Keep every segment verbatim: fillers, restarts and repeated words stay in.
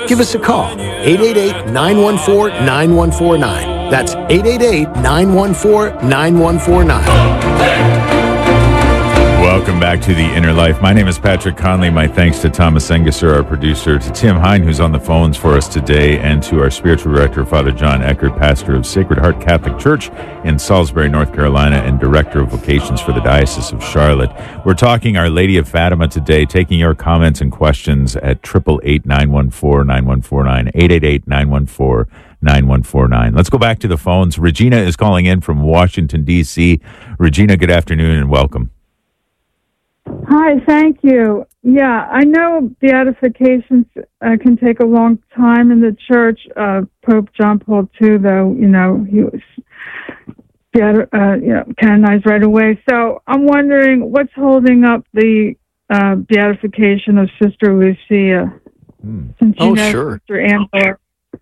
Give us a call, eight eight eight, nine one four, nine one four nine. That's eight eight eight, nine one four, nine one four nine. Welcome back to The Inner Life. My name is Patrick Conley. My thanks to Thomas Engesser, our producer, to Tim Hine, who's on the phones for us today, and to our spiritual director, Father John Eckert, pastor of Sacred Heart Catholic Church in Salisbury, North Carolina, and director of vocations for the Diocese of Charlotte. We're talking Our Lady of Fatima today, taking your comments and questions at eight eight eight, nine one four, nine one four nine, eight eight eight, nine one four, nine one four nine. Let's go back to the phones. Regina is calling in from Washington, D C Regina, good afternoon and welcome. Hi, thank you. Yeah, I know beatifications uh, can take a long time in the church. Uh, Pope John Paul the Second, though, you know, he was beati- uh, you know, canonized right away. So I'm wondering what's holding up the uh, beatification of Sister Lucia? Hmm. Since you Oh, know sure. Sister Angela.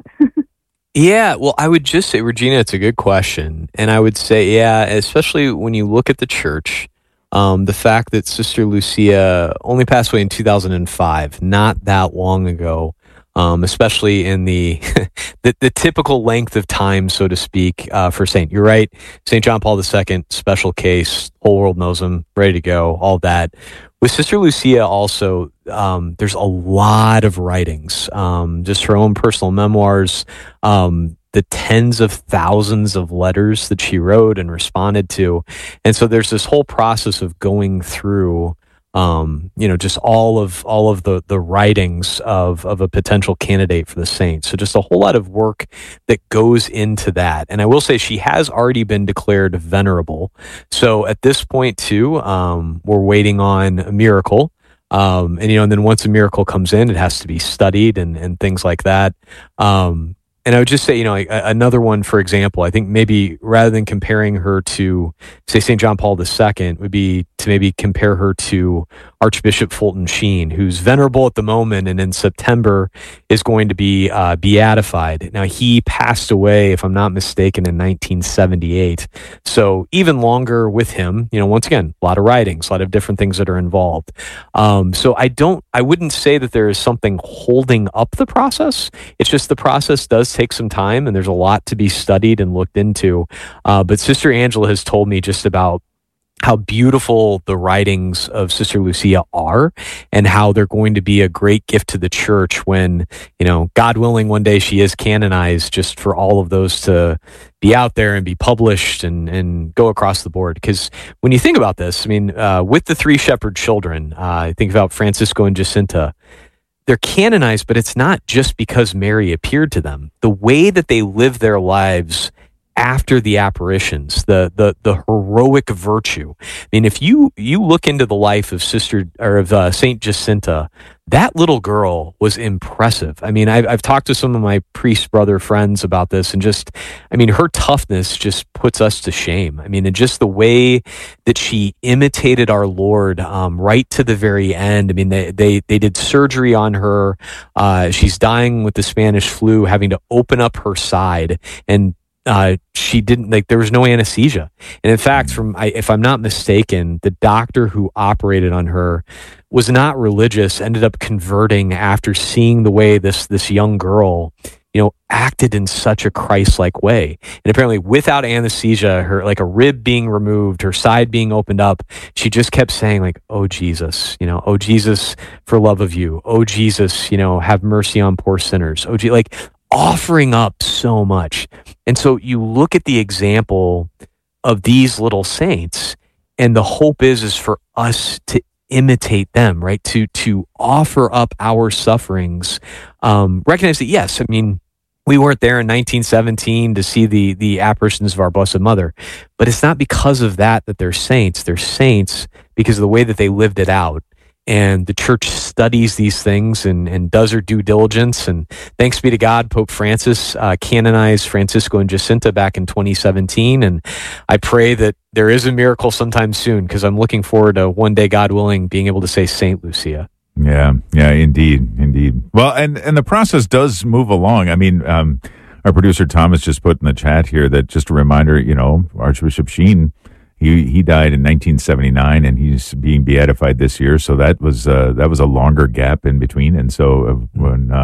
Yeah, well, I would just say, Regina, it's a good question. And I would say, yeah, especially when you look at the church, Um, the fact that Sister Lucia only passed away in two thousand five, not that long ago, um, especially in the, the the typical length of time, so to speak, uh, for Saint. You're right. Saint John Paul the Second, special case, whole world knows him, ready to go, all that. With Sister Lucia also, um, there's a lot of writings, um, just her own personal memoirs, um, the tens of thousands of letters that she wrote and responded to. And so there's this whole process of going through, um, you know, just all of, all of the, the writings of, of a potential candidate for the saint. So just a whole lot of work that goes into that. And I will say she has already been declared venerable. So at this point too, um, we're waiting on a miracle. Um, and, you know, and then once a miracle comes in, it has to be studied and, and things like that. Um, And I would just say, you know, like, another one, for example, I think maybe rather than comparing her to, say, Saint John Paul the Second, would be to maybe compare her to Archbishop Fulton Sheen, who's venerable at the moment and in September is going to be uh, beatified. Now, he passed away, if I'm not mistaken, in nineteen seventy-eight. So even longer with him, you know, once again, a lot of writings, a lot of different things that are involved. Um, so I don't, I wouldn't say that there is something holding up the process. It's just the process does take some time and there's a lot to be studied and looked into. Uh, but Sister Angela has told me just about how beautiful the writings of Sister Lucia are and how they're going to be a great gift to the church when, you know, God willing, one day she is canonized, just for all of those to be out there and be published and, and go across the board. Because when you think about this, I mean, uh, with the three shepherd children, uh, I think about Francisco and Jacinta, they're canonized, but it's not just because Mary appeared to them. The way that they live their lives after the apparitions, the the the heroic virtue. I mean, if you you look into the life of Sister or of uh, Saint Jacinta, that little girl was impressive. I mean, I've I've talked to some of my priest brother friends about this, and just, I mean, her toughness just puts us to shame. I mean, and just the way that she imitated our Lord um, right to the very end. I mean, they they they did surgery on her. Uh, she's dying with the Spanish flu, having to open up her side, and Uh, she didn't, like, there was no anesthesia. And in fact, from, I, if I'm not mistaken, the doctor who operated on her was not religious, ended up converting after seeing the way this, this young girl, you know, acted in such a Christ-like way. And apparently without anesthesia, her, like, a rib being removed, her side being opened up, she just kept saying, like, oh, Jesus, you know, oh, Jesus, for love of you. Oh, Jesus, you know, have mercy on poor sinners. Oh, gee, like, offering up so much. And so you look at the example of these little saints, and the hope is is for us to imitate them, right? To to offer up our sufferings. Um, recognize that, yes, I mean, we weren't there in nineteen seventeen to see the the apparitions of our Blessed Mother, but it's not because of that that they're saints. They're saints because of the way that they lived it out. And the church studies these things and, and does her due diligence. And thanks be to God, Pope Francis uh, canonized Francisco and Jacinta back in twenty seventeen. And I pray that there is a miracle sometime soon, because I'm looking forward to one day, God willing, being able to say Saint Lucia. Yeah, yeah, indeed, indeed. Well, and, and the process does move along. I mean, um, our producer Thomas just put in the chat here that, just a reminder, you know, Archbishop Sheen, He he died in nineteen seventy-nine, and he's being beatified this year. So that was uh, that was a longer gap in between. And so uh, when uh,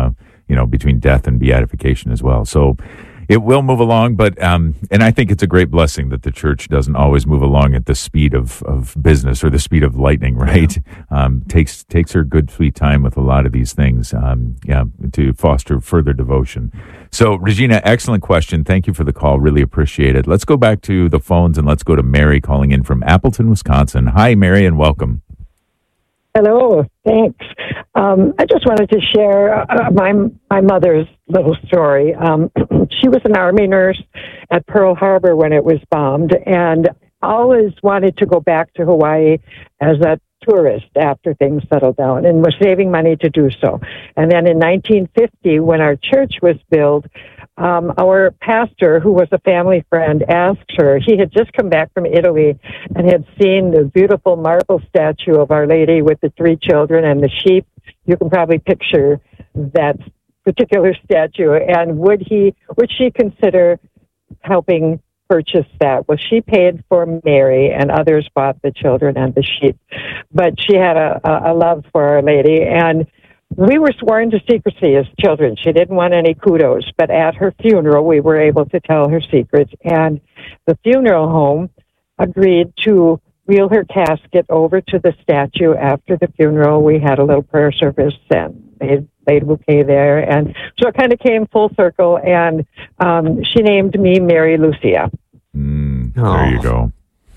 you know, between death and beatification as well. So it will move along, but um, and I think it's a great blessing that the church doesn't always move along at the speed of, of business or the speed of lightning, right? Yeah. Um, takes takes her good sweet time with a lot of these things, um, yeah, to foster further devotion. So, Regina, excellent question. Thank you for the call. Really appreciate it. Let's go back to the phones and let's go to Mary calling in from Appleton, Wisconsin. Hi, Mary, and welcome. Hello, thanks. Um, I just wanted to share uh, my my mother's little story. Um, she was an Army nurse at Pearl Harbor when it was bombed, and always wanted to go back to Hawaii as a tourist after things settled down, and was saving money to do so. And then in nineteen fifty, when our church was built, Um, our pastor, who was a family friend, asked her, he had just come back from Italy and had seen the beautiful marble statue of Our Lady with the three children and the sheep. You can probably picture that particular statue. And would he, would she consider helping purchase that? Well, she paid for Mary, and others bought the children and the sheep. But she had a, a love for Our Lady, and we were sworn to secrecy as children. She didn't want any kudos, but at her funeral, we were able to tell her secrets. And the funeral home agreed to wheel her casket over to the statue after the funeral. We had a little prayer service and they laid a bouquet there. And so it kind of came full circle. And um, she named me Mary Lucia. Mm, there you go.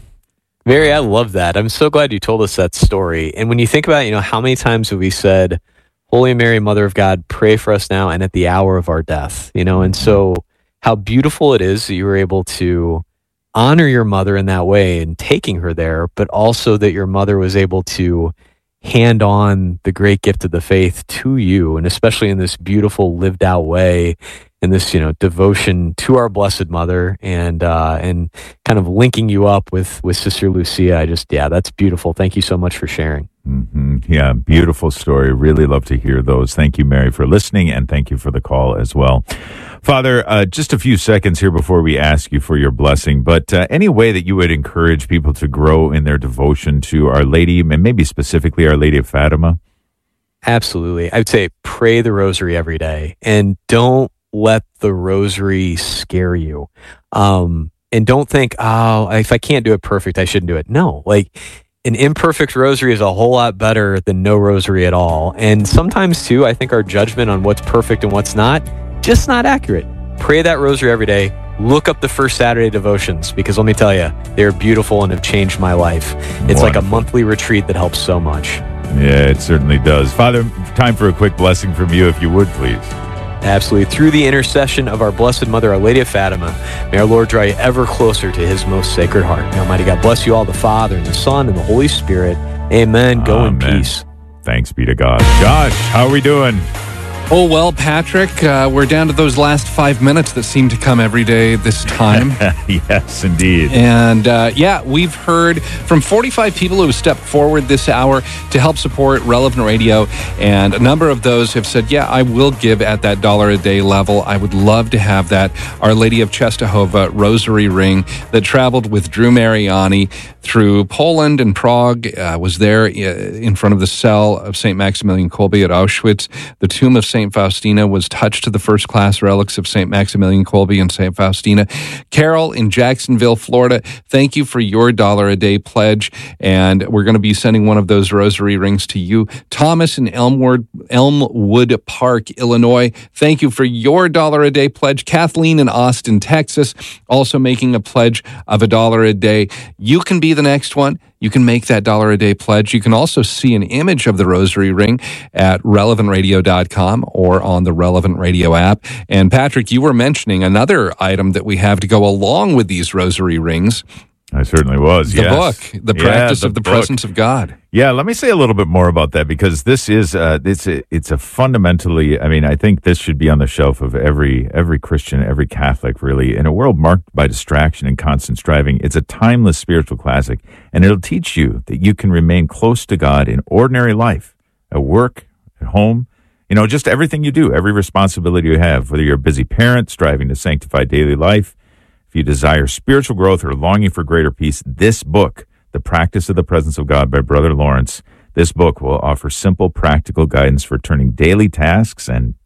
Mary, I love that. I'm so glad you told us that story. And when you think about, you know, how many times have we said, Holy Mary, Mother of God, pray for us now and at the hour of our death, you know, and so how beautiful it is that you were able to honor your mother in that way and taking her there, but also that your mother was able to hand on the great gift of the faith to you, and especially in this beautiful lived out way, in this, you know, devotion to our Blessed Mother, and uh, and kind of linking you up with, with Sister Lucia. I just, yeah, that's beautiful. Thank you so much for sharing. Mm-hmm. Yeah, beautiful story. Really love to hear those. Thank you, Mary, for listening, and thank you for the call as well. Father, uh, just a few seconds here before we ask you for your blessing, but uh, any way that you would encourage people to grow in their devotion to Our Lady, and maybe specifically Our Lady of Fatima? Absolutely. I would say pray the rosary every day, and don't let the rosary scare you. Um, and don't think, oh, if I can't do it perfect, I shouldn't do it. No, like, an imperfect rosary is a whole lot better than no rosary at all. And sometimes, too, I think our judgment on what's perfect and what's not, just not accurate. Pray that rosary every day. Look up the First Saturday devotions, because let me tell you, they're beautiful and have changed my life. It's Wonderful. Like a monthly retreat that helps so much. Yeah, it certainly does. Father, time for a quick blessing from you, if you would, please. Absolutely. Through the intercession of our Blessed Mother, Our Lady of Fatima, may our Lord draw you ever closer to his most sacred heart. May Almighty God bless you all, the Father, and the Son, and the Holy Spirit. Amen. Go Amen. in peace. Thanks be to God. Josh, how are we doing? Oh, well, Patrick, uh, we're down to those last five minutes that seem to come every day this time. Yes, indeed. And, uh, yeah, we've heard from forty-five people who have stepped forward this hour to help support Relevant Radio, and a number of those have said, yeah, I will give at that dollar a day level. I would love to have that Our Lady of Czestochowa rosary ring that traveled with Drew Mariani through Poland and Prague, uh, was there in front of the cell of Saint Maximilian Kolbe at Auschwitz. The tomb of Saint Faustina was touched to the first-class relics of Saint Maximilian Kolbe and Saint Faustina. Carol in Jacksonville, Florida, thank you for your dollar-a-day pledge, and we're going to be sending one of those rosary rings to you. Thomas in Elmwood, Elmwood Park, Illinois, thank you for your dollar-a-day pledge. Kathleen in Austin, Texas, also making a pledge of a dollar a day. You can be the next one. You can make that dollar a day pledge. You can also see an image of the rosary ring at relevant radio dot com or on the Relevant Radio app. And Patrick, you were mentioning another item that we have to go along with these rosary rings. I certainly was, the yes. book, The Practice yeah, the of the book. Presence of God. Yeah, let me say a little bit more about that, because this is uh, it's a, it's a fundamentally. I mean, I think this should be on the shelf of every every Christian, every Catholic, really. In a world marked by distraction and constant striving, it's a timeless spiritual classic, and it'll teach you that you can remain close to God in ordinary life, at work, at home. You know, just everything you do, every responsibility you have, whether you're a busy parent striving to sanctify daily life. If you desire spiritual growth or longing for greater peace, this book, The Practice of the Presence of God by Brother Lawrence, this book will offer simple, practical guidance for turning daily tasks and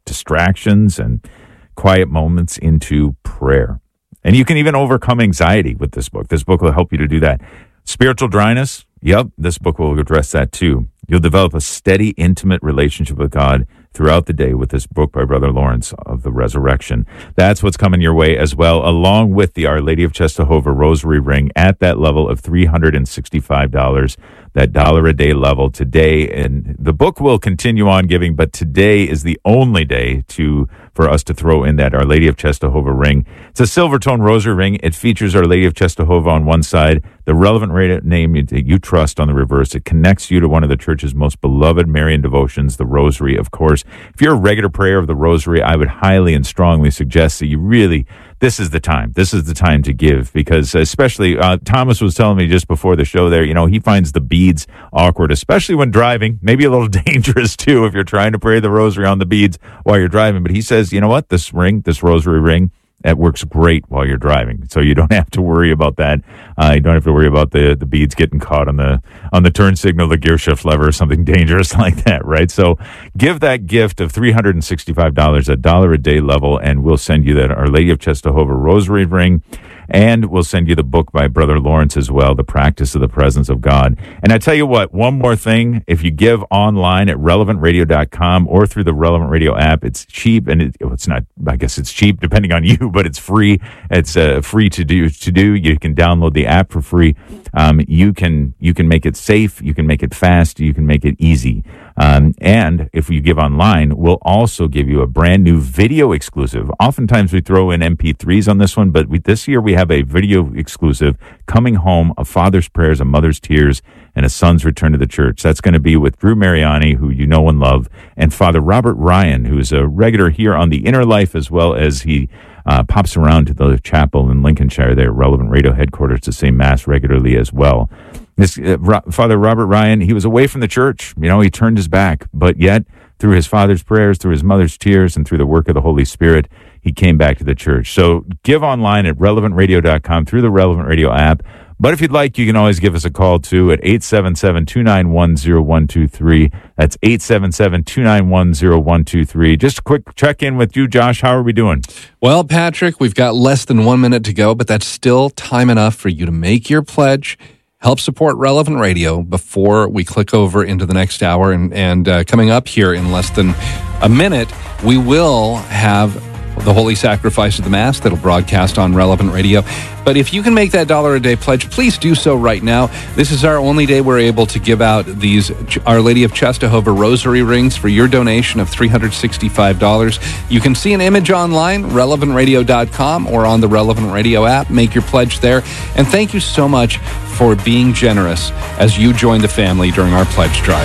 distractions and quiet moments into prayer. And you can even overcome anxiety with this book. This book will help you to do that. Spiritual dryness, yep, this book will address that too. You'll develop a steady, intimate relationship with God throughout the day with this book by Brother Lawrence of the Resurrection. That's what's coming your way as well, along with the Our Lady of Czestochowa Rosary Ring at that level of three hundred sixty-five dollars, that dollar a day level today. And the book will continue on giving, but today is the only day to for us to throw in that Our Lady of Czestochowa ring. It's a silver tone rosary ring. It features Our Lady of Czestochowa on one side, the relevant name that you trust on the reverse. It connects you to one of the church's most beloved Marian devotions, the Rosary, of course. If you're a regular prayer of the Rosary, I would highly and strongly suggest that you really, this is the time. This is the time to give, because especially, uh, Thomas was telling me just before the show there, you know, he finds the beads awkward, especially when driving, maybe a little dangerous too if you're trying to pray the Rosary on the beads while you're driving. But he says, you know what, this ring, this Rosary ring, that works great while you're driving, so you don't have to worry about that. Uh, you don't have to worry about the, the beads getting caught on the on the turn signal, the gear shift lever, or something dangerous like that, right? So give that gift of three hundred sixty-five dollars, a dollar a day level, and we'll send you that Our Lady of Czestochowa Rosary Ring. And we'll send you the book by Brother Lawrence as well, The Practice of the Presence of God. And I tell you what, one more thing, if you give online at relevant radio dot com or through the Relevant Radio app, it's cheap, and it, it's not, I guess it's cheap depending on you, but it's free. It's uh, free to do, to do. You can download the app for free. Um, you can, you can make it safe. You can make it fast. You can make it easy. Um, and if you give online, we'll also give you a brand new video exclusive. Oftentimes we throw in M P threes on this one, but we, this year we have a video exclusive, Coming Home, A Father's Prayers, A Mother's Tears, and A Son's Return to the Church. That's going to be with Drew Mariani, who you know and love, and Father Robert Ryan, who is a regular here on the Inner Life, as well as he uh, pops around to the chapel in Lincolnshire there, Relevant Radio headquarters, to say Mass regularly as well. This uh, Ro- Father Robert Ryan, he was away from the church. You know, he turned his back, but yet through his father's prayers, through his mother's tears, and through the work of the Holy Spirit, he came back to the church. So give online at relevant radio dot com through the Relevant Radio app. But if you'd like, you can always give us a call, too, at eight seven seven, two nine one, zero one two three. That's eight seven seven, two nine one, zero one two three. Just a quick check-in with you, Josh. How are we doing? Well, Patrick, we've got less than one minute to go, but that's still time enough for you to make your pledge. Help support Relevant Radio before we click over into the next hour. And, and uh, coming up here in less than a minute, we will have the Holy Sacrifice of the Mass that'll broadcast on Relevant Radio. But if you can make that dollar a day pledge, please do so right now. This is our only day we're able to give out these Our Lady of Czestochowa Rosary Rings for your donation of three hundred sixty-five dollars. You can see an image online, relevant radio dot com, or on the Relevant Radio app. Make your pledge there. And thank you so much for being generous as you join the family during our pledge drive.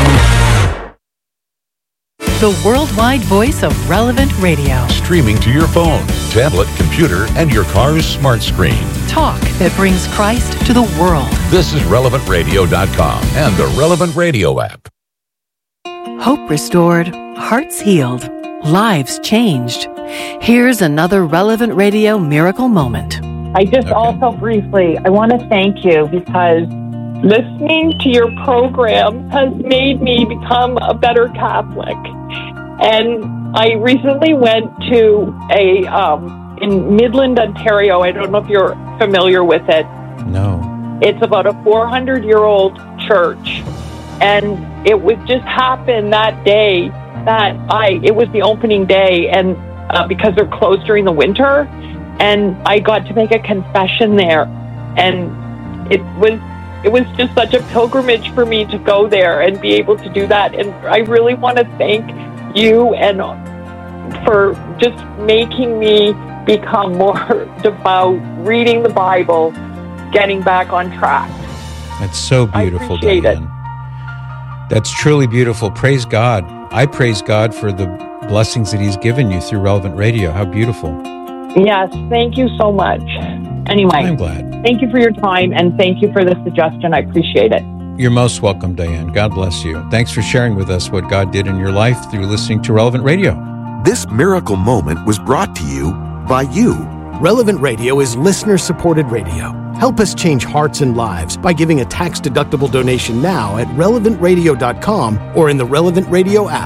The worldwide voice of Relevant Radio. Streaming to your phone, tablet, computer, and your car's smart screen. Talk that brings Christ to the world. This is relevant radio dot com and the Relevant Radio app. Hope restored, hearts healed, lives changed. Here's another Relevant Radio miracle moment. I just okay. also briefly, I want to thank you because listening to your program has made me become a better Catholic. And I recently went to a, um, in Midland, Ontario. I don't know if you're familiar with it. No. It's about a four hundred year old church. And it was just happened that day that I, it was the opening day, and uh, because they're closed during the winter. And I got to make a confession there. And it was, it was just such a pilgrimage for me to go there and be able to do that. And I really want to thank you and for just making me become more devout, reading the Bible, getting back on track. That's so beautiful, I appreciate Diane. It. That's truly beautiful. Praise God. I praise God for the blessings that He's given you through Relevant Radio. How beautiful. Yes, thank you so much. Anyway, I'm glad. Thank you for your time, and thank you for the suggestion. I appreciate it. You're most welcome, Diane. God bless you. Thanks for sharing with us what God did in your life through listening to Relevant Radio. This miracle moment was brought to you by you. Relevant Radio is listener-supported radio. Help us change hearts and lives by giving a tax-deductible donation now at relevant radio dot com or in the Relevant Radio app.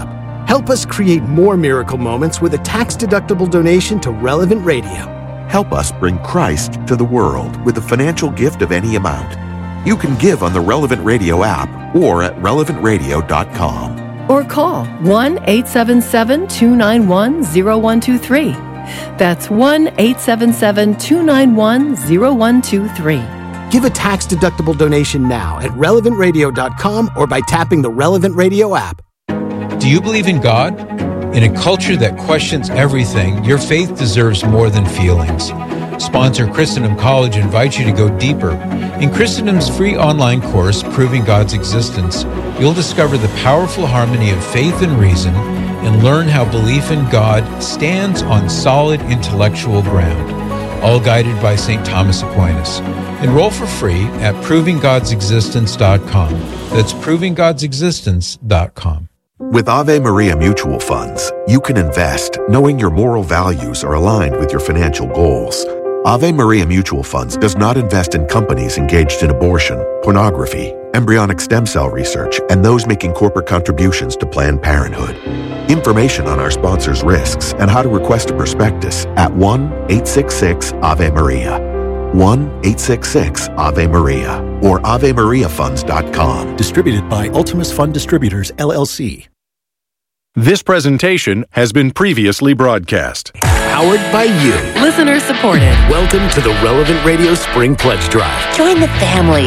Help us create more miracle moments with a tax-deductible donation to Relevant Radio. Help us bring Christ to the world with a financial gift of any amount. You can give on the Relevant Radio app or at relevant radio dot com. Or call one eight seven seven, two nine one, zero one two three. That's one eight seven seven, two nine one, zero one two three. Give a tax-deductible donation now at relevant radio dot com or by tapping the Relevant Radio app. Do you believe in God? In a culture that questions everything, your faith deserves more than feelings. Sponsor Christendom College invites you to go deeper. In Christendom's free online course, Proving God's Existence, you'll discover the powerful harmony of faith and reason and learn how belief in God stands on solid intellectual ground, all guided by Saint Thomas Aquinas. Enroll for free at proving gods existence dot com. That's proving gods existence dot com. With Ave Maria Mutual Funds, you can invest knowing your moral values are aligned with your financial goals. Ave Maria Mutual Funds does not invest in companies engaged in abortion, pornography, embryonic stem cell research, and those making corporate contributions to Planned Parenthood. Information on our sponsors' risks and how to request a prospectus at one eight six six Ave Maria. one eight six six Ave Maria or ave maria funds dot com. Distributed by Ultimus Fund Distributors, L L C. This presentation has been previously broadcast. Powered by you. Listener supported. Welcome to the Relevant Radio Spring Pledge Drive. Join the family.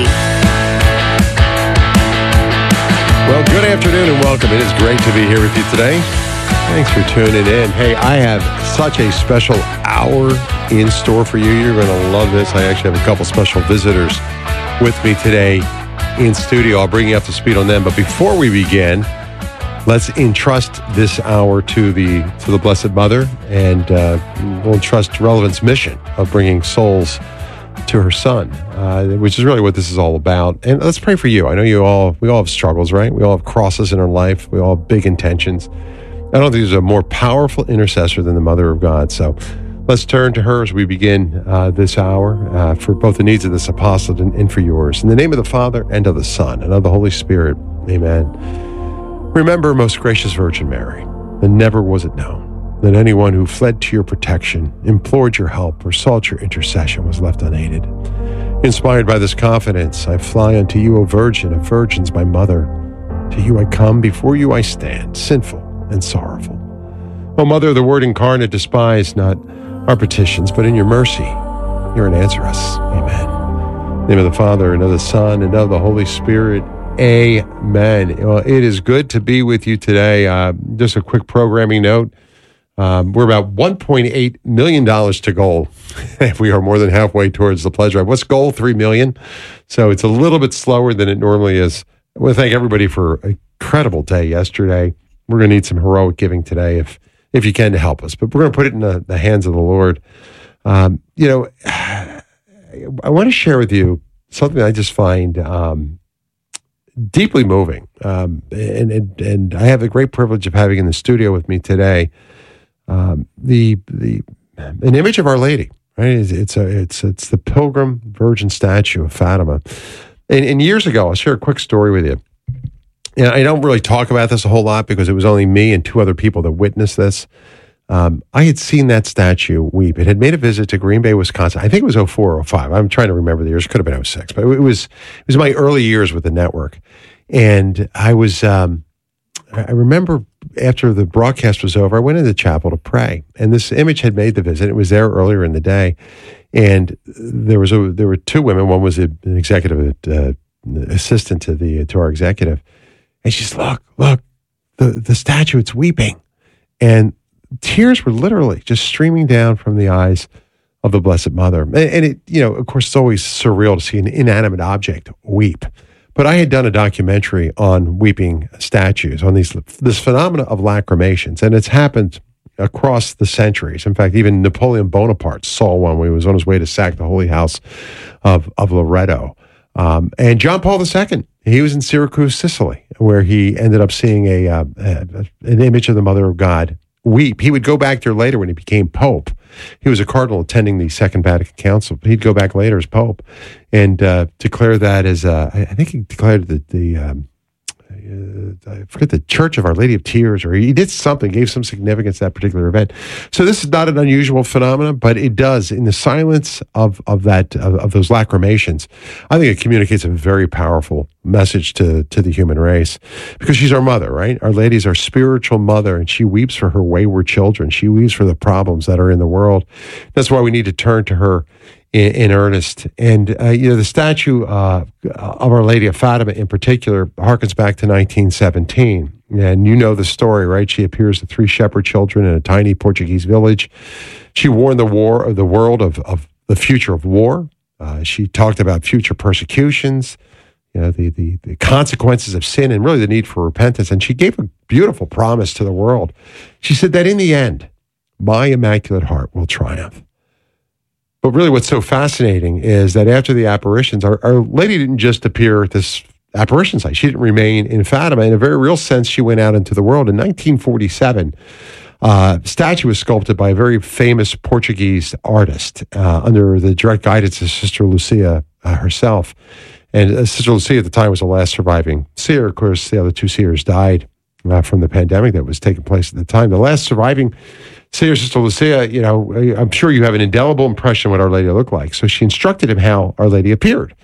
Well, good afternoon and welcome. It is great to be here with you today. Thanks for tuning in. Hey, I have such a special hour in store for you. You're going to love this. I actually have a couple special visitors with me today in studio. I'll bring you up to speed on them. But before we begin, let's entrust this hour to the to the Blessed Mother, and uh, we'll entrust Relevant's mission of bringing souls to her Son, uh, which is really what this is all about. And let's pray for you. I know you all, we all have struggles, right? We all have crosses in our life. We all have big intentions. I don't think there's a more powerful intercessor than the Mother of God. So let's turn to her as we begin uh, this hour uh, for both the needs of this apostolate and, and for yours. In the name of the Father, and of the Son, and of the Holy Spirit. Amen. Remember, most gracious Virgin Mary, that never was it known that anyone who fled to your protection, implored your help, or sought your intercession was left unaided. Inspired by this confidence, I fly unto you, O Virgin of Virgins, my Mother. To you I come, before you I stand, sinful and sorrowful. O Mother of the Word incarnate, despise not our petitions, but in your mercy, hear and answer us. Amen. In the name of the Father, and of the Son, and of the Holy Spirit. Amen. Well, it is good to be with you today. Uh, just a quick programming note. Um, we're about one point eight million dollars to goal. We are more than halfway towards the pledge drive. What's goal? three million dollars. So it's a little bit slower than it normally is. I want to thank everybody for an incredible day yesterday. We're going to need some heroic giving today if if you can to help us. But we're going to put it in the, the hands of the Lord. Um, you know, I want to share with you something I just find um, deeply moving. Um, and, and, and I have the great privilege of having in the studio with me today Um, the the an image of Our Lady, right? It's, it's a it's it's the Pilgrim Virgin statue of Fatima. And, and years ago, I'll share a quick story with you. And I don't really talk about this a whole lot because it was only me and two other people that witnessed this. Um, I had seen that statue weep. It had made a visit to Green Bay, Wisconsin. I think it was oh four or oh five. I'm trying to remember the years. It could have been oh six, but it was it was my early years with the network. And I was um, I remember after the broadcast was over, I went into the chapel to pray, and this image had made the visit. It was there earlier in the day, and there was a there were two women. One was an executive uh, assistant to the to our executive, and she's look, look, the the statue, it's weeping, and tears were literally just streaming down from the eyes of the Blessed Mother. And, and it, you know, of course, it's always surreal to see an inanimate object weep. But I had done a documentary on weeping statues, on these this phenomena of lacrimations, and it's happened across the centuries. In fact, even Napoleon Bonaparte saw one when he was on his way to sack the Holy House of, of Loreto. Um, and John Paul the Second, he was in Syracuse, Sicily, where he ended up seeing a, uh, a an image of the Mother of God weep. He would go back there later when he became Pope. He was a cardinal attending the Second Vatican Council, but he'd go back later as Pope and uh, declare that as, uh, I think he declared that the, um, uh, I forget the Church of Our Lady of Tears, or he did something, gave some significance to that particular event. So this is not an unusual phenomenon, but it does, in the silence of of that of, of those lacrimations, I think it communicates a very powerful message to to the human race, because she's our mother, right? Our Lady is our spiritual mother, and she weeps for her wayward children. She weeps for the problems that are in the world. That's why we need to turn to her in, in earnest. And, uh, you know, the statue uh, of Our Lady of Fatima in particular harkens back to nineteen seventeen. And you know the story, right? She appears to three shepherd children in a tiny Portuguese village. She warned the war of the world of, of the future of war. Uh, she talked about future persecutions, you know, the, the, the consequences of sin, and really the need for repentance. And she gave a beautiful promise to the world. She said that in the end, my Immaculate Heart will triumph. But really what's so fascinating is that after the apparitions, Our, Our Lady didn't just appear at this apparition site. She didn't remain in Fatima. In a very real sense, she went out into the world. In nineteen forty-seven, uh, a statue was sculpted by a very famous Portuguese artist uh, under the direct guidance of Sister Lucia uh, herself. And uh, Sister Lucia at the time was the last surviving seer. Of course, the other two seers died uh, from the pandemic that was taking place at the time. The last surviving seer, Sister Lucia, you know, I'm sure you have an indelible impression of what Our Lady looked like. So she instructed him how Our Lady appeared.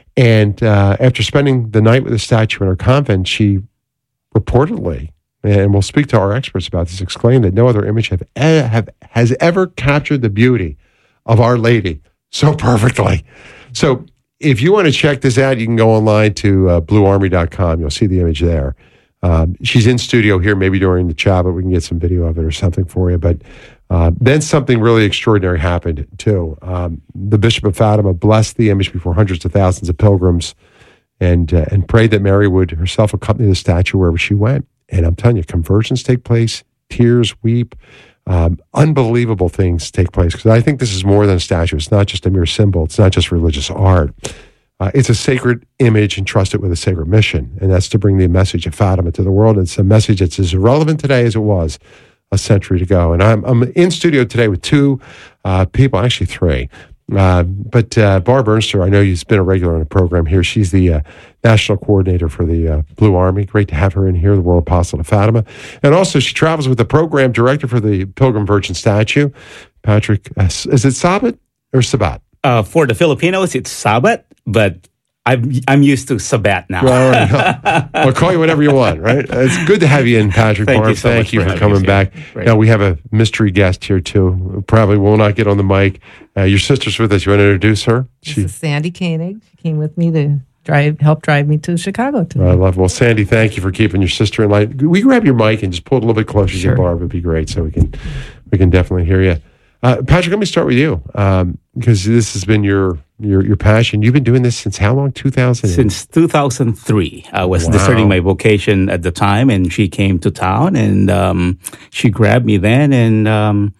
And uh, after spending the night with the statue in her convent, she reportedly, and we'll speak to our experts about this, exclaimed that no other image have, have has ever captured the beauty of Our Lady so perfectly. So if you want to check this out, you can go online to uh, blue army dot com. You'll see the image there. Um, she's in studio here, maybe during the chat, but we can get some video of it or something for you. But uh, then something really extraordinary happened, too. Um, the Bishop of Fatima blessed the image before hundreds of thousands of pilgrims and uh, and prayed that Mary would herself accompany the statue wherever she went. And I'm telling you, conversions take place, tears weep, um, unbelievable things take place. Because I think this is more than a statue. It's not just a mere symbol. It's not just religious art. Uh, it's a sacred image entrusted with a sacred mission, and that's to bring the message of Fatima to the world. It's a message that's as relevant today as it was a century ago. And I'm, I'm in studio today with two uh, people, actually three. Uh, but uh, Barb Ernster, I know you've been a regular on the program here. She's the uh, national coordinator for the uh, Blue Army. Great to have her in here, the World Apostle of Fatima. And also she travels with the program director for the Pilgrim Virgin statue, Patrick. Uh, is it Sabat or Sabat? Uh, for the Filipinos, it's Sabat, but I'm I'm used to Sabat now. Well, right. I'll call you whatever you want, right? It's good to have you in, Patrick. Thank Barb. you so Thank much you for for having coming us back. here. Now, we have a mystery guest here, too. Probably will not get on the mic. Uh, your sister's with us. You want to introduce her? This is Sandy Koenig. She came with me to drive, help drive me to Chicago today. I love it. Well, Sandy, thank you for keeping your sister in line. We grab your mic and just pull it a little bit closer Sure. to Barb. It'd be great, so we can we can definitely hear you. Uh, Patrick, let me start with you, um, because this has been your your your passion. You've been doing this since how long? two thousand Since two thousand three. I was Wow. discerning my vocation at the time, and she came to town, and um, she grabbed me then, and um,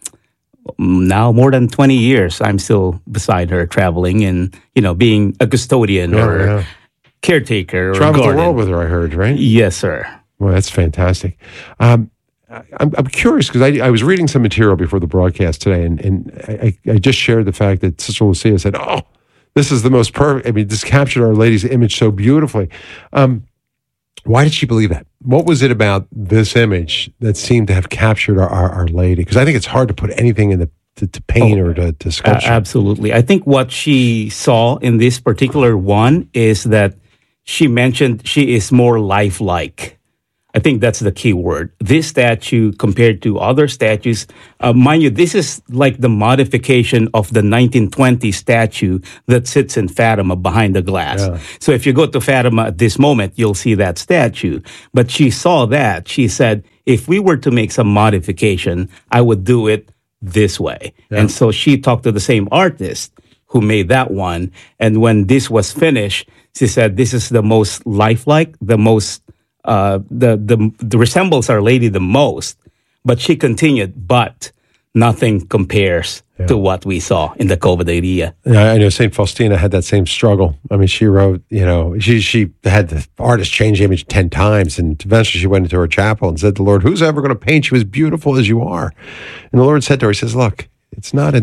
now more than twenty years, I'm still beside her, traveling and, you know, being a custodian Yeah, or yeah. caretaker or Traveled the guardian. world with her, I heard, right? Yes, sir. Well, that's fantastic. Um, I'm, I'm curious because I, I was reading some material before the broadcast today, and, and I, I just shared the fact that Sister Lucia said, oh, this is the most perfect. I mean, this captured Our Lady's image so beautifully. Um, why did she believe that? What was it about this image that seemed to have captured Our, our, our Lady? Because I think it's hard to put anything in the to, to paint Oh, or to, to Uh, sculpture. absolutely. I think what she saw in this particular one is that she mentioned she is more lifelike. I think that's the key word. This statue, compared to other statues, uh, mind you, this is like the modification of the nineteen twenty statue that sits in Fatima behind the glass. Yeah. So if you go to Fatima at this moment, you'll see that statue. But she saw that. She said, if we were to make some modification, I would do it this way. Yeah. And so she talked to the same artist who made that one. And when this was finished, she said, this is the most lifelike, the most Uh, the, the the resembles Our Lady the most, but she continued, but nothing compares Yeah. to what we saw in the COVID area. Yeah, I know Saint Faustina had that same struggle. I mean, she wrote, you know, she she had the artist change the image ten times, and eventually she went into her chapel and said to the Lord, who's ever going to paint you as beautiful as you are? And the Lord said to her, he says, look, it's not in the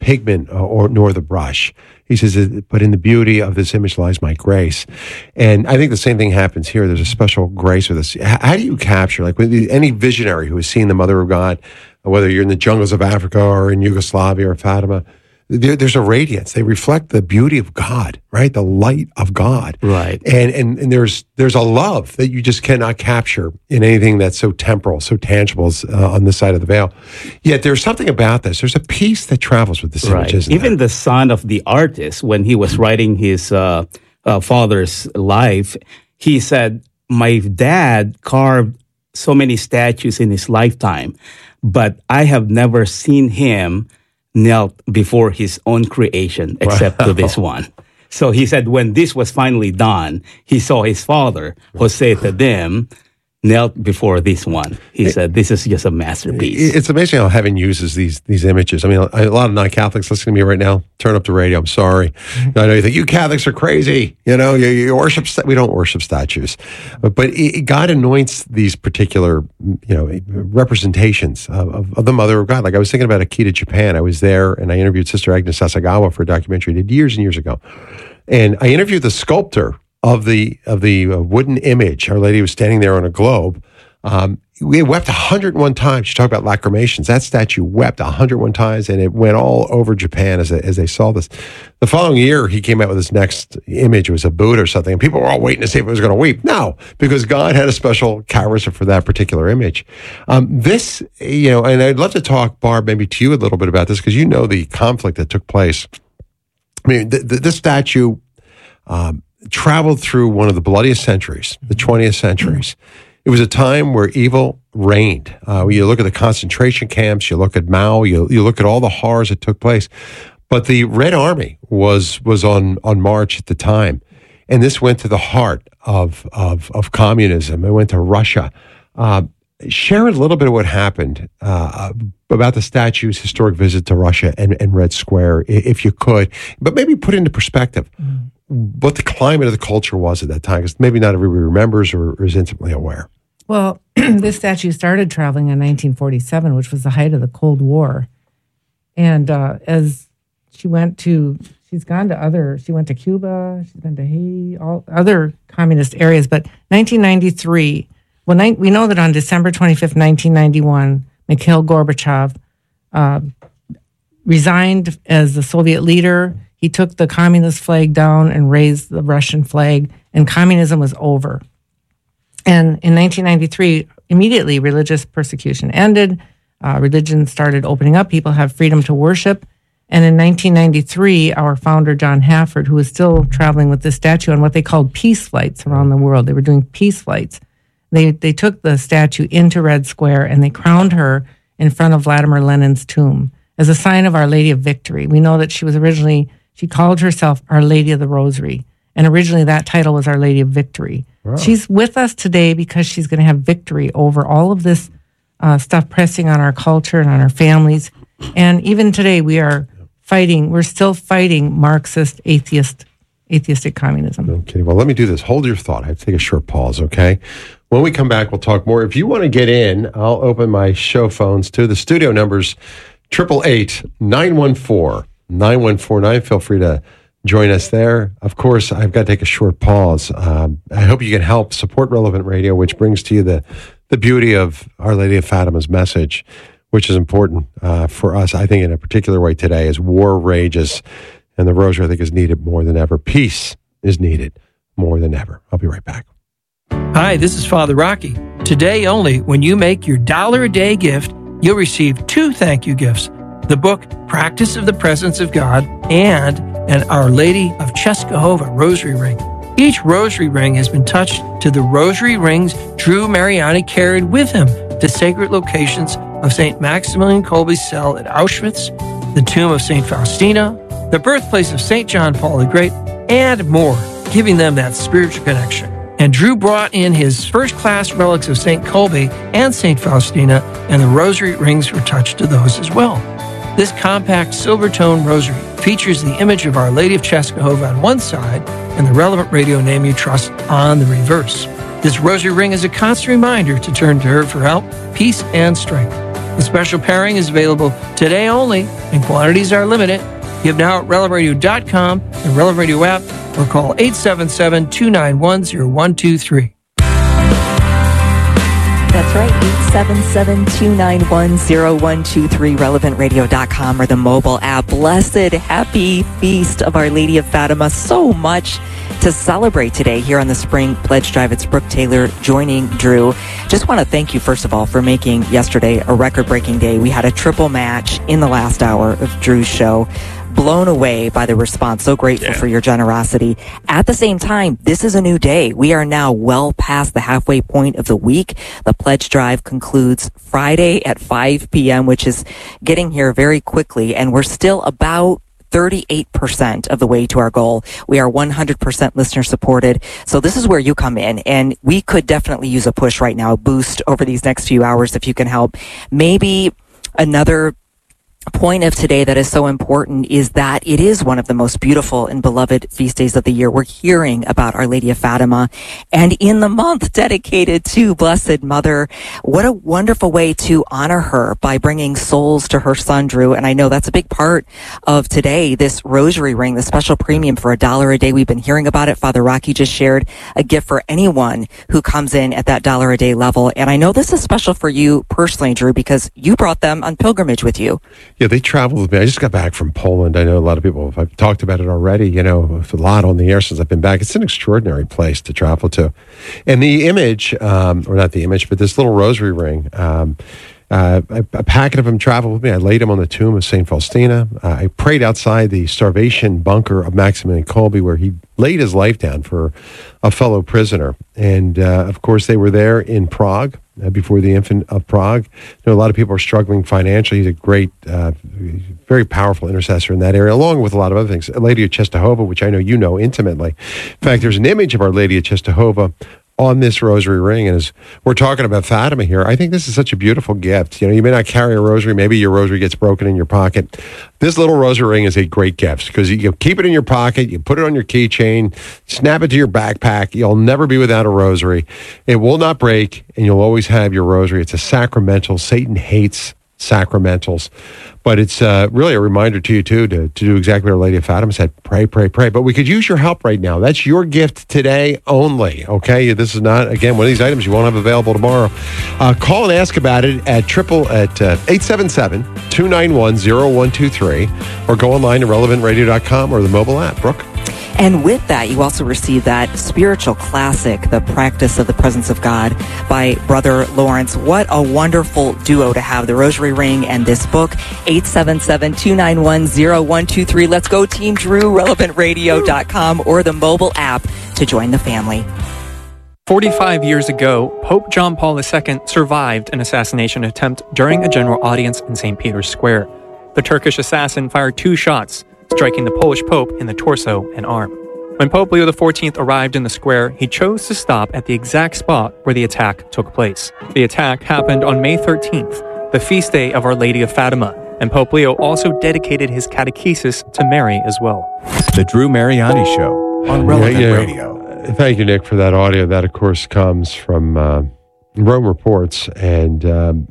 pigment or nor the brush. He says, but in the beauty of this image lies my grace. And I think the same thing happens here. There's a special grace with this. How do you capture, like with any visionary who has seen the Mother of God, whether you're in the jungles of Africa or in Yugoslavia or Fatima, there, there's a radiance. They reflect the beauty of God, right? The light of God. Right. And, and and there's there's a love that you just cannot capture in anything that's so temporal, so tangible as, uh, on this side of the veil. Yet there's something about this. There's a peace that travels with this right. image, isn't Even there? the son of the artist, when he was writing his uh, uh, father's life, he said, my dad carved so many statues in his lifetime, but I have never seen him knelt before his own creation except wow. to this one. So he said when this was finally done, he saw his father, Jose Tadem, knelt before this one. He said, this is just a masterpiece. It's amazing how heaven uses these these images. I mean, a lot of non-Catholics listening to me right now, turn up the radio. I'm sorry. I know you think, you Catholics are crazy. You know, you, you worship, we don't worship statues. But, but it, God anoints these particular, you know, representations of, of, of the Mother of God. Like I was thinking about Akita, Japan. I was there and I interviewed Sister Agnes Sasagawa for a documentary I did years and years ago. And I interviewed the sculptor of the of the uh, wooden image. Our Lady was standing there on a globe. Um, we wept one hundred one times. You talk about lacrimations. That statue wept one hundred one times, and it went all over Japan as they, as they saw this. The following year, he came out with his next image. It was a Buddha or something, and people were all waiting to see if it was going to weep. No, because God had a special charism for that particular image. Um, this, you know, and I'd love to talk, Barb, maybe to you a little bit about this, because you know the conflict that took place. I mean, th- th- this statue um, traveled through one of the bloodiest centuries, the twentieth centuries. It was a time where evil reigned. Uh, you look at the concentration camps, you look at Mao, you, you look at all the horrors that took place. But the Red Army was was on, on march at the time. And this went to the heart of, of, of communism. It went to Russia. Uh, share a little bit of what happened uh, about the statue's historic visit to Russia and, and Red Square, if you could. But maybe put into perspective mm. what the climate of the culture was at that time, because maybe not everybody remembers or, or is intimately aware. Well, this statue started traveling in nineteen forty-seven, which was the height of the Cold War. And uh, as she went to, she's gone to other, she went to Cuba, she's been to Haiti, all other communist areas. But nineteen ninety-three, well, ni- we know that on December twenty-fifth, nineteen ninety-one, Mikhail Gorbachev uh, resigned as the Soviet leader. He took the communist flag down and raised the Russian flag, and communism was over. And in nineteen ninety-three, immediately religious persecution ended. Uh, religion started opening up. People have freedom to worship. And in nineteen ninety-three, our founder, John Hafford, who was still traveling with this statue on what they called peace flights around the world. They were doing peace flights. They they took the statue into Red Square and they crowned her in front of Vladimir Lenin's tomb as a sign of Our Lady of Victory. We know that she was originally, she called herself Our Lady of the Rosary. And originally that title was Our Lady of Victory. Wow. She's with us today because she's going to have victory over all of this uh, stuff pressing on our culture and on our families. And even today we are fighting, we're still fighting Marxist, atheist, atheistic communism. Okay, well, let me do this. Hold your thought. I have to take a short pause, okay? When we come back, we'll talk more. If you want to get in, I'll open my show phones to the studio numbers, eight eight eight, nine one four, nine one four nine. Feel free to join us there. Of course, I've got to take a short pause. Um, I hope you can help support Relevant Radio, which brings to you the, the beauty of Our Lady of Fatima's message, which is important uh, for us, I think, in a particular way today as war rages and the rosary, I think, is needed more than ever. Peace is needed more than ever. I'll be right back. Hi, this is Father Rocky. Today only, when you make your dollar a day gift, you'll receive two thank you gifts. The book, Practice of the Presence of God, and an Our Lady of Czestochowa rosary ring. Each rosary ring has been touched to the rosary rings Drew Mariani carried with him to sacred locations of Saint Maximilian Kolbe's cell at Auschwitz, the tomb of Saint Faustina, the birthplace of Saint John Paul the Great, and more, giving them that spiritual connection. And Drew brought in his first-class relics of Saint Kolbe and Saint Faustina, and the rosary rings were touched to those as well. This compact silver-tone rosary features the image of Our Lady of Czestochowa on one side and the Relevant Radio Name You Trust on the reverse. This rosary ring is a constant reminder to turn to her for help, peace, and strength. The special pairing is available today only, and quantities are limited. Give now at relevant radio dot com, the Relevant Radio app, or call eight seven seven, two nine one, zero one two three. That's right, eight seven seven, two nine one, zero one two three, relevant radio dot com, or the mobile app. Blessed, happy feast of Our Lady of Fatima. So much to celebrate today here on the Spring Pledge Drive. It's Brooke Taylor joining Drew. Just want to thank you, first of all, for making yesterday a record-breaking day. We had a triple match in the last hour of Drew's show. Blown away by the response. So grateful yeah. for your generosity. At the same time, this is a new day. We are now well past the halfway point of the week. The pledge drive concludes Friday at five p.m., which is getting here very quickly, and we're still about thirty-eight percent of the way to our goal. We are one hundred percent listener supported. So this is where you come in, and we could definitely use a push right now, a boost over these next few hours if you can help. Maybe another point of today that is so important is that it is one of the most beautiful and beloved feast days of the year. We're hearing about Our Lady of Fatima, and in the month dedicated to Blessed Mother, what a wonderful way to honor her by bringing souls to her son, Drew. And I know that's a big part of today, this rosary ring, the special premium for a dollar a day. We've been hearing about it. Father Rocky just shared a gift for anyone who comes in at that dollar a day level. And I know this is special for you personally, Drew, because you brought them on pilgrimage with you. Yeah, they traveled with me. I just got back from Poland. I know a lot of people have talked about it already, you know, a lot on the air since I've been back. It's an extraordinary place to travel to. And the image, um, or not the image, but this little rosary ring, um, uh, a, a packet of them traveled with me. I laid them on the tomb of Saint Faustina. Uh, I prayed outside the starvation bunker of Maximilian Kolbe, where he laid his life down for a fellow prisoner. And, uh, of course, they were there in Prague. Uh, before the Infant of Prague. I know a lot of people are struggling financially. He's a great, uh, very powerful intercessor in that area, along with a lot of other things. Lady of Czestochowa, which I know you know intimately. In fact, there's an image of Our Lady of Czestochowa on this rosary ring. And as we're talking about Fatima here, I think this is such a beautiful gift. You know, you may not carry a rosary. Maybe your rosary gets broken in your pocket. This little rosary ring is a great gift because you keep it in your pocket, you put it on your keychain, snap it to your backpack. You'll never be without a rosary. It will not break, and you'll always have your rosary. It's a sacramental. Satan hates sacramentals. But it's uh, really a reminder to you, too, to, to do exactly what Our Lady of Fatima said. Pray, pray, pray. But we could use your help right now. That's your gift today only, okay? This is not, again, one of these items you won't have available tomorrow. Uh, call and ask about it at triple at uh, eight seven seven, two nine one, zero one two three, or go online to relevant radio dot com or the mobile app. Brooke? And with that, you also receive that spiritual classic, The Practice of the Presence of God by Brother Lawrence. What a wonderful duo to have, the Rosary Ring and this book. eight seven seven, two nine one, zero one two three. Let's go, Team Drew, relevant radio dot com or the mobile app to join the family. forty-five years ago, Pope John Paul the Second survived an assassination attempt during a general audience in Saint Peter's Square. The Turkish assassin fired two shots, striking the Polish Pope in the torso and arm. When Pope Leo the Fourteenth arrived in the square, he chose to stop at the exact spot where the attack took place. The attack happened on May thirteenth, the feast day of Our Lady of Fatima, and Pope Leo also dedicated his catechesis to Mary as well. The Drew Mariani Show on Relevant yeah, yeah. Radio. Thank you, Nick, for that audio. That, of course, comes from uh, Rome Reports. And um,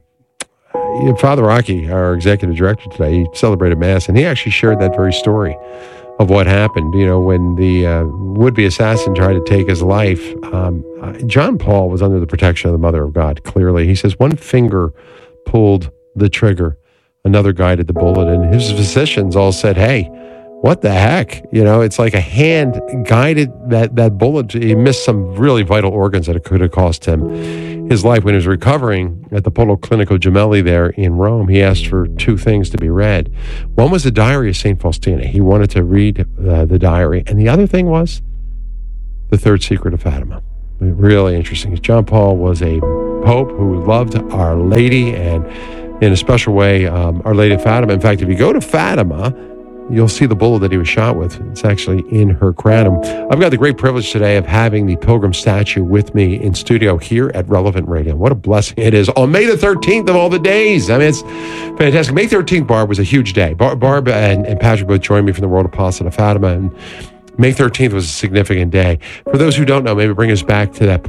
Father Rocky, our executive director today, he celebrated Mass, and he actually shared that very story of what happened. You know, when the uh, would-be assassin tried to take his life, um, uh, John Paul was under the protection of the Mother of God, clearly. He says one finger pulled the trigger, another guided the bullet, and his physicians all said, hey, what the heck? You know, it's like a hand guided that, that bullet. He missed some really vital organs that it could have cost him his life. When he was recovering at the Policlinico Gemelli there in Rome, he asked for two things to be read. One was the diary of Saint Faustina. He wanted to read uh, the diary. And the other thing was the third secret of Fatima. Really interesting. John Paul was a pope who loved Our Lady, and in a special way, um, Our Lady of Fatima. In fact, if you go to Fatima, you'll see the bullet that he was shot with. It's actually in her crown. I've got the great privilege today of having the Pilgrim statue with me in studio here at Relevant Radio. What a blessing it is on May the thirteenth of all the days. I mean, it's fantastic. May thirteenth, Barb, was a huge day. Barb, Barb and, and Patrick both joined me from the World Apostle of Fatima, and May thirteenth was a significant day. For those who don't know, maybe bring us back to that